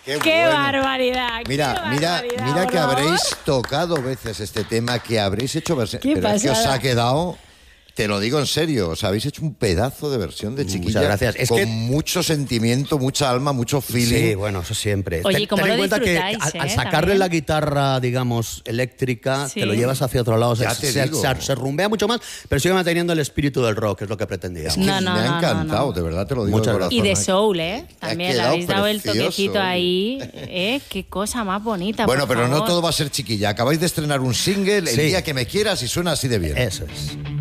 ¡Qué barbaridad! Mira que habréis tocado veces este tema, que habréis hecho versión. Pero es que os ha quedado, te lo digo en serio, os habéis hecho un pedazo de versión de Chiquilla. Muchas gracias. Es con que mucho sentimiento, mucha alma, mucho feeling. Sí, bueno, eso siempre. Oye, ¿cómo ten en lo cuenta que disfrutáis, al sacarle también? la guitarra, digamos, eléctrica, Sí. te lo llevas hacia otro lado, Ya te digo. se rumbea mucho más, pero sigue manteniendo el espíritu del rock, que es lo que pretendía. Es que me ha encantado, de verdad te lo digo. Muchas de gracias. Y corazón, de soul, ¿eh? También le quedado habéis dado el precioso, toquecito oye. ahí, ¿eh? Qué cosa más bonita. Bueno, por pero no favor. todo va a ser Chiquilla. Acabáis de estrenar un single, El Sí. día que me quieras, y suena así de bien. Eso es.